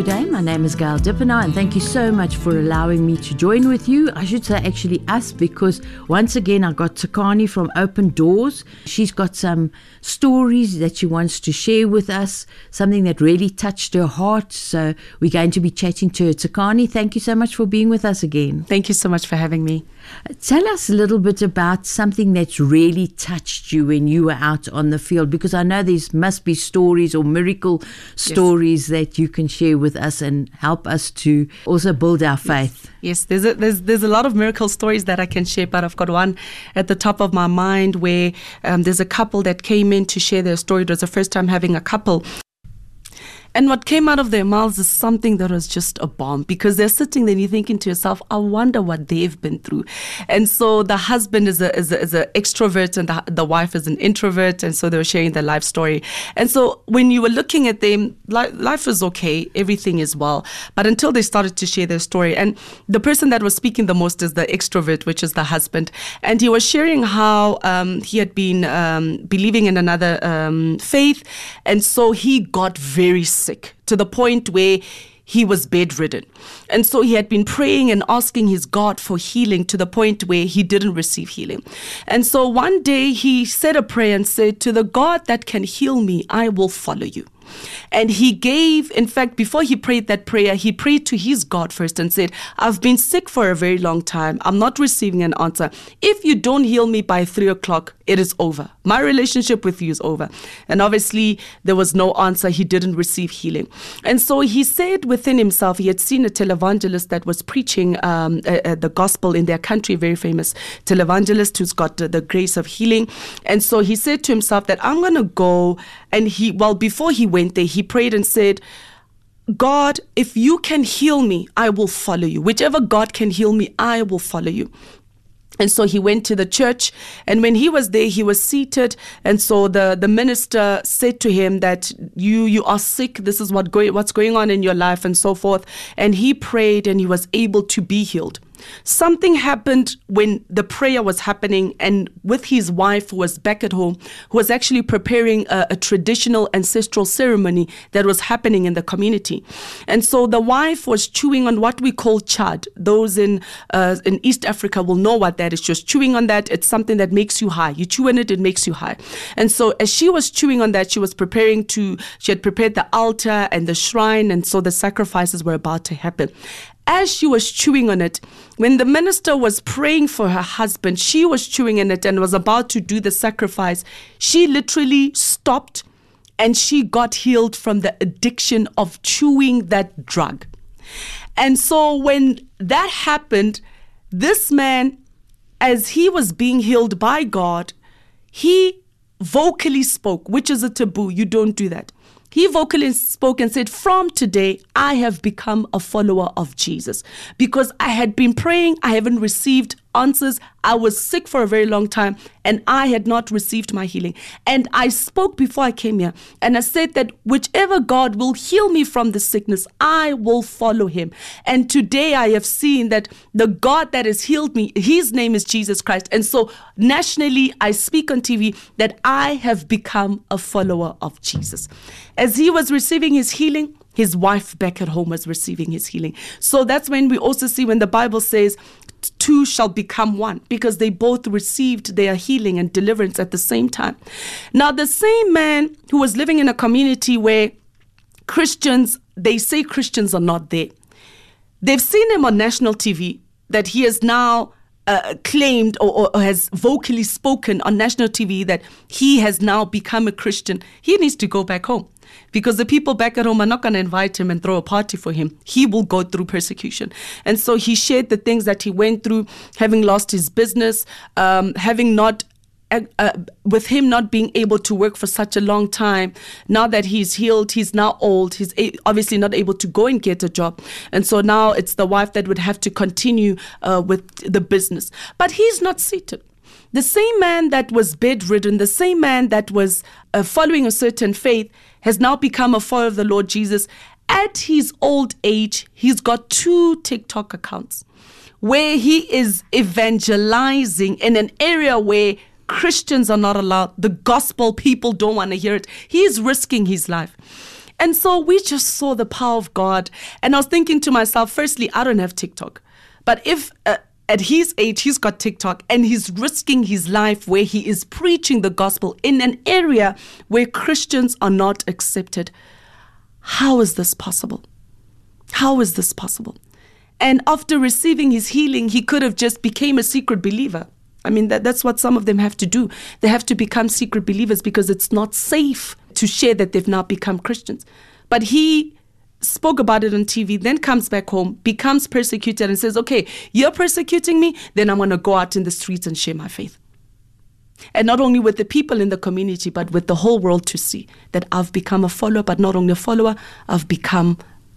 Good day, my name is Gail Dippenaar and thank you so much for allowing me to join with you. I should say actually us, because once again I got Tsakani from Open Doors. She's got some stories that she wants to share with us, something that really touched her heart. So we're going to be chatting to her. Tsakani, thank you so much for being with us again. Thank you so much for having me. Tell us a little bit about something that's really touched you when you were out on the field, because I know there must be stories or miracle stories that you can share with us and help us to also build our faith. Yes, there's a lot of miracle stories that I can share, but I've got one at the top of my mind where there's a couple that came in to share their story. It was the first time having a couple. And what came out of their mouths is something that was just a bomb, because they're sitting there and you're thinking to yourself, I wonder what they've been through. And so the husband is an extrovert and the wife is an introvert. And so they were sharing their life story. And so when you were looking at them, life is okay, everything is well. But until they started to share their story, and the person that was speaking the most is the extrovert, which is the husband. And he was sharing how he had been believing in another faith. And so he got very sick to the point where he was bedridden. And so he had been praying and asking his God for healing to the point where he didn't receive healing. And so one day he said a prayer and said, to the God that can heal me, I will follow you. And he gave, in fact, before he prayed that prayer, he prayed to his God first and said, I've been sick for a very long time. I'm not receiving an answer. If you don't heal me by 3:00, it is over. My relationship with you is over. And obviously, there was no answer. He didn't receive healing. And so he said within himself, he had seen a televangelist that was preaching the gospel in their country, very famous televangelist who's got the grace of healing. And so he said to himself that I'm going to go. And before he went there, he prayed and said, God, if you can heal me, I will follow you. Whichever God can heal me, I will follow you. And so he went to the church, and when he was there, he was seated. And so the minister said to him that you are sick. This is what's going on in your life and so forth. And he prayed and he was able to be healed. Something happened when the prayer was happening, and with his wife, who was back at home, who was actually preparing a traditional ancestral ceremony that was happening in the community. And so the wife was chewing on what we call chad. Those in East Africa will know what that is. Just chewing on that, it's something that makes you high. You chew on it, it makes you high. And so as she was chewing on that, she had prepared the altar and the shrine, and so the sacrifices were about to happen. As she was chewing on it, when the minister was praying for her husband, she was chewing on it and was about to do the sacrifice. She literally stopped and she got healed from the addiction of chewing that drug. And so when that happened, this man, as he was being healed by God, he vocally spoke, which is a taboo. You don't do that. He vocally spoke and said, from today, I have become a follower of Jesus, because I had been praying. I haven't received answers. I was sick for a very long time and I had not received my healing. And I spoke before I came here and I said that whichever God will heal me from the sickness, I will follow him. And today I have seen that the God that has healed me, his name is Jesus Christ. And so nationally, I speak on TV that I have become a follower of Jesus. As he was receiving his healing, his wife back at home was receiving his healing. So that's when we also see when the Bible says, two shall become one, because they both received their healing and deliverance at the same time. Now, the same man who was living in a community where they say Christians are not there. They've seen him on national TV that he has now claimed or has vocally spoken on national TV that he has now become a Christian. He needs to go back home, because the people back at home are not going to invite him and throw a party for him. He will go through persecution. And so he shared the things that he went through, having lost his business, with him not being able to work for such a long time. Now that he's healed, he's now old. He's obviously not able to go and get a job. And so now it's the wife that would have to continue with the business. But he's not seated. The same man that was bedridden, the same man that was following a certain faith, has now become a follower of the Lord Jesus. At his old age, he's got 2 TikTok accounts where he is evangelizing in an area where Christians are not allowed. The gospel people don't want to hear it. He is risking his life. And so we just saw the power of God. And I was thinking to myself, firstly, I don't have TikTok. But if at his age, he's got TikTok and he's risking his life where he is preaching the gospel in an area where Christians are not accepted, how is this possible? How is this possible? And after receiving his healing, he could have just became a secret believer. I mean, that's what some of them have to do. They have to become secret believers because it's not safe to share that they've now become Christians. But he spoke about it on TV, then comes back home, becomes persecuted and says, okay, you're persecuting me, then I'm going to go out in the streets and share my faith. And not only with the people in the community, but with the whole world to see that I've become a follower, but not only a follower, I've become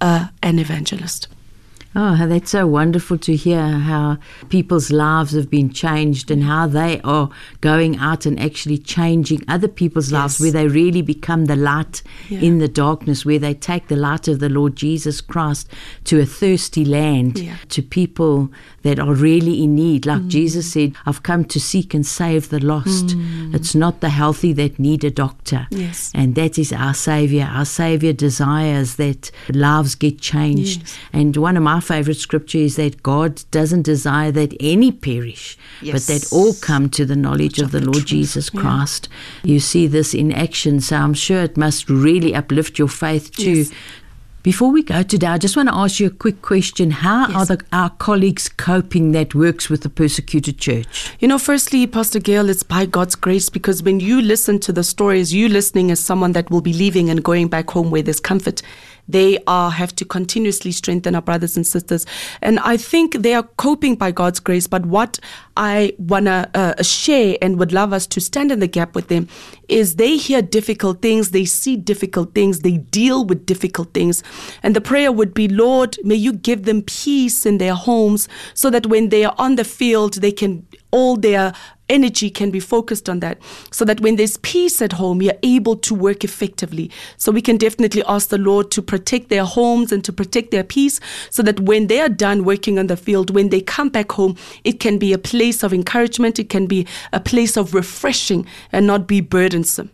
an evangelist. Oh, that's so wonderful to hear how people's lives have been changed and how they are going out and actually changing other people's lives, where they really become the light in the darkness, where they take the light of the Lord Jesus Christ to a thirsty land, to people that are really in need. Like Jesus said, I've come to seek and save the lost. It's not the healthy that need a doctor. And that is our Savior. Our Savior desires that lives get changed. And one of my favorite scripture is that God doesn't desire that any perish, but that all come to the knowledge of the Lord Jesus Christ. You see this in action, so I'm sure it must really uplift your faith too. Before we go today, I just want to ask you a quick question. How are our colleagues coping that works with the persecuted church? You know, firstly, Pastor Gail, it's by God's grace, because when you listen to the stories, you listening as someone that will be leaving and going back home where there's comfort, they have to continuously strengthen our brothers and sisters. And I think they are coping by God's grace. But what I want to share and would love us to stand in the gap with them is they hear difficult things, they see difficult things, they deal with difficult things. And the prayer would be, Lord, may you give them peace in their homes so that when they are on the field, they can all their energy can be focused on that, so that when there's peace at home, you're able to work effectively. So we can definitely ask the Lord to protect their homes and to protect their peace, so that when they are done working on the field, when they come back home, it can be a place of encouragement, it can be a place of refreshing and not be burdensome.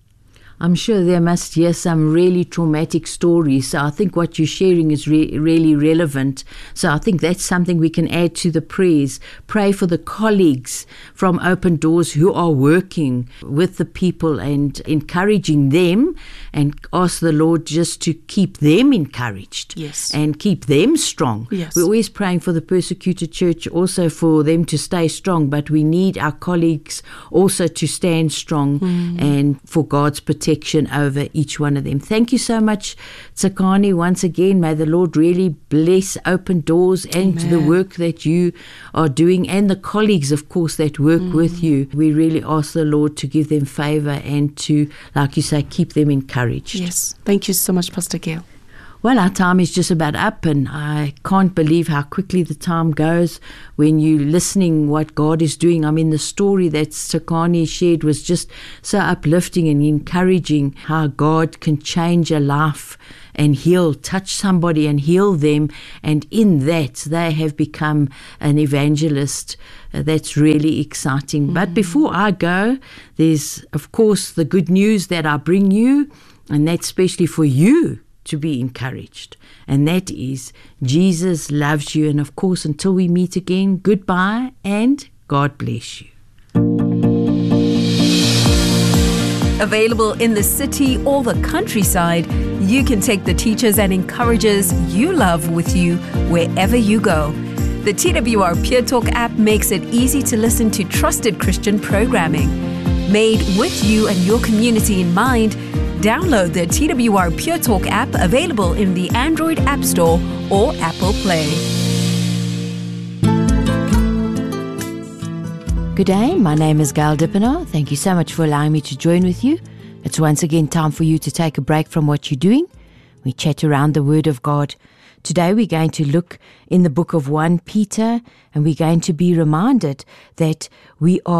I'm sure they must hear some really traumatic stories. So I think what you're sharing is really relevant. So I think that's something we can add to the prayers. Pray for the colleagues from Open Doors who are working with the people and encouraging them, and ask the Lord just to keep them encouraged and keep them strong. We're always praying for the persecuted church, also for them to stay strong, but we need our colleagues also to stand strong and for God's protection over each one of them. Thank you so much, Tsakani, once again. May the Lord really bless Open Doors and the work that you are doing, and the colleagues, of course, that work with you. We really ask the Lord to give them favor and to, like you say, keep them encouraged. Yes. Thank you so much, Pastor Gail. Well, our time is just about up, and I can't believe how quickly the time goes when you're listening what God is doing. I mean, the story that Tsakani shared was just so uplifting and encouraging, how God can change a life and touch somebody and heal them, and in that they have become an evangelist. That's really exciting. But before I go, there's, of course, the good news that I bring you, and that's especially for you to be encouraged, and that is Jesus loves you. And of course, until we meet again, goodbye and God bless you. Available in the city or the countryside, you can take the teachers and encouragers you love with you wherever you go. The TWR Pure Talk app makes it easy to listen to trusted Christian programming. Made with you and your community in mind, download the TWR Pure Talk app, available in the Android App Store or Apple Play. Good day, my name is Gail Dippenaar. Thank you so much for allowing me to join with you. It's once again time for you to take a break from what you're doing. We chat around the Word of God. Today we're going to look in the book of 1 Peter, and we're going to be reminded that we are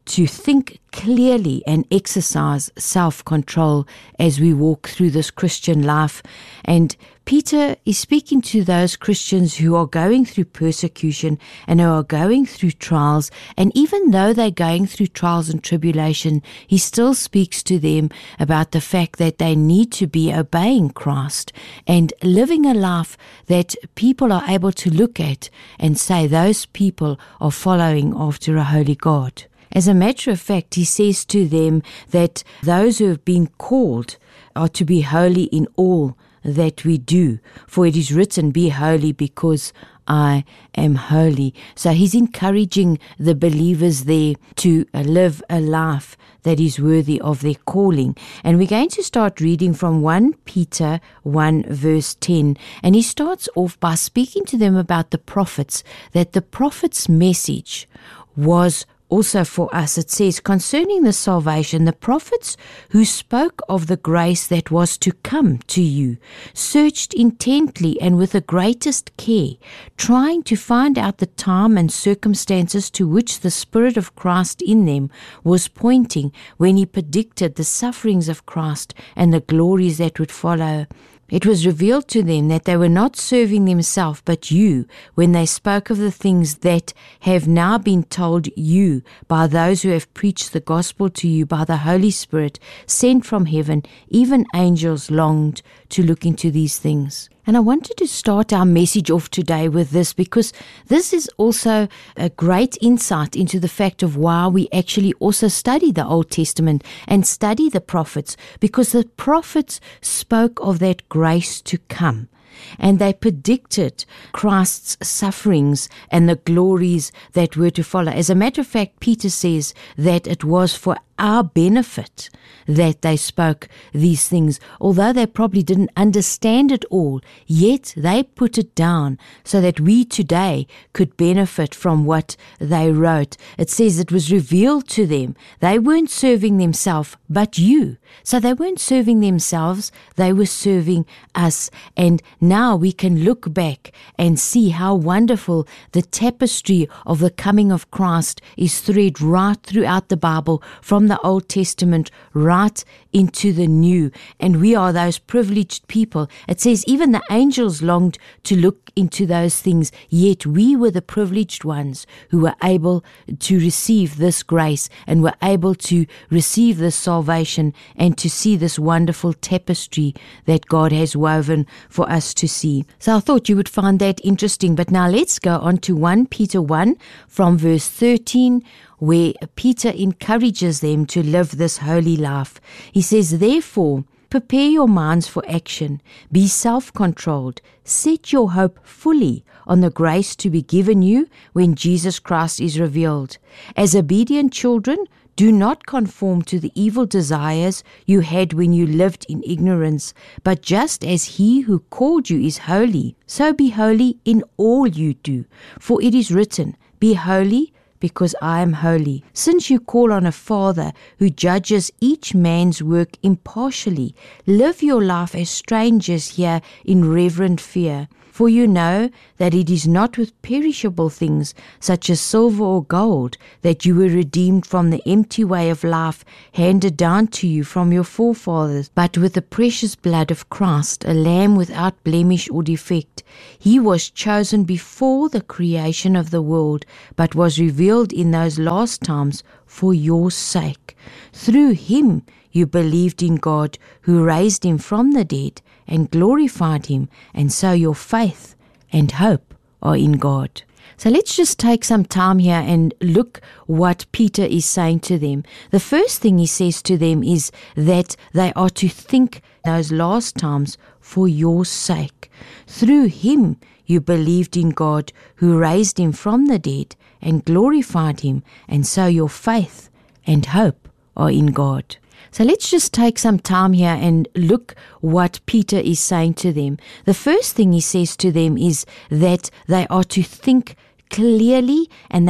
to think clearly and exercise self-control as we walk through this Christian life. And Peter is speaking to those Christians who are going through persecution and who are going through trials. And even though they're going through trials and tribulation, he still speaks to them about the fact that they need to be obeying Christ and living a life that people are able to look at and say those people are following after a holy God. As a matter of fact, he says to them that those who have been called are to be holy in all that we do. For it is written, be holy because I am holy. So he's encouraging the believers there to live a life that is worthy of their calling. And we're going to start reading from 1 Peter 1 verse 10. And he starts off by speaking to them about the prophets, that the prophet's message was also for us. It says, concerning the salvation, the prophets who spoke of the grace that was to come to you, searched intently and with the greatest care, trying to find out the time and circumstances to which the Spirit of Christ in them was pointing when he predicted the sufferings of Christ and the glories that would follow. It was revealed to them that they were not serving themselves but you when they spoke of the things that have now been told you by those who have preached the gospel to you by the Holy Spirit sent from heaven. Even angels longed to look into these things. And I wanted to start our message off today with this, because this is also a great insight into the fact of why we actually also study the Old Testament and study the prophets, because the prophets spoke of that grace to come. And they predicted Christ's sufferings and the glories that were to follow. As a matter of fact, Peter says that it was for our benefit that they spoke these things. Although they probably didn't understand it all, yet they put it down so that we today could benefit from what they wrote. It says it was revealed to them. They weren't serving themselves, but you. So they weren't serving themselves, they were serving us. And now we can look back and see how wonderful the tapestry of the coming of Christ is thread right throughout the Bible, from the Old Testament right into the New. And we are those privileged people. It says even the angels longed to look into those things, yet we were the privileged ones who were able to receive this grace and were able to receive this salvation and to see this wonderful tapestry that God has woven for us to see. So I thought you would find that interesting. But now let's go on to 1 Peter 1 from verse 13, where Peter encourages them to live this holy life. He says, therefore, prepare your minds for action. Be self-controlled. Set your hope fully on the grace to be given you when Jesus Christ is revealed. As obedient children, do not conform to the evil desires you had when you lived in ignorance, but just as he who called you is holy, so be holy in all you do. For it is written, be holy, because I am holy. Since you call on a Father who judges each man's work impartially, live your life as strangers here in reverent fear. For you know that it is not with perishable things, such as silver or gold, that you were redeemed from the empty way of life handed down to you from your forefathers, but with the precious blood of Christ, a lamb without blemish or defect. He was chosen before the creation of the world, but was revealed in those last times for your sake. Through him you believed in God, who raised him from the dead and glorified him, and so your faith and hope are in God. So let's just take some time here and look what Peter is saying to them. The first thing he says to them is that they are to think those last times for your sake. Through him you believed in God, who raised him from the dead and glorified him, and so your faith and hope are in God. So let's just take some time here and look what Peter is saying to them. The first thing he says to them is that they are to think clearly and